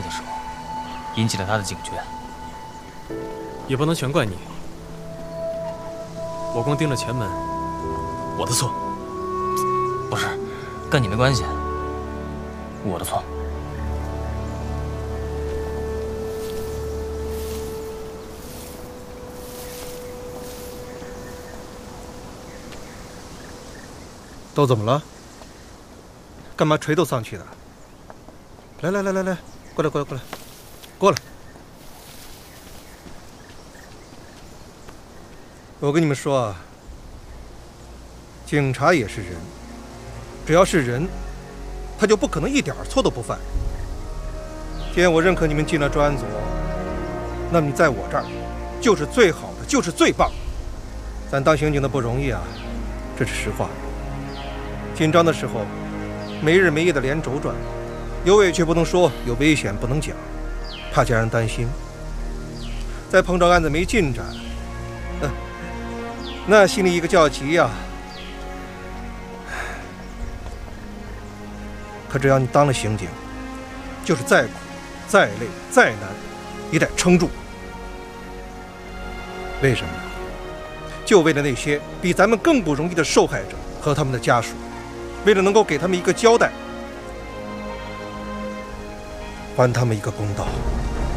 的时候，引起了他的警觉。 也不能全怪你，我光盯着前门，我的错。 不是，跟你没关系，我的错。 都怎么了？干嘛垂头丧气的？来，过来，过来！我跟你们说啊，警察也是人，只要是人，他就不可能一点错都不犯。既然我认可你们进了专案组，那么你在我这儿就是最好的，就是最棒的。咱当刑警的不容易啊，这是实话。紧张的时候，没日没夜的连轴转，有委屈不能说，有危险不能讲，怕家人担心。再碰着案子没进展，那心里一个叫急呀。可只要你当了刑警，就是再苦、再累、再难，也得撑住。为什么呢？就为了那些比咱们更不容易的受害者和他们的家属。为了能够给他们一个交代，还他们一个公道。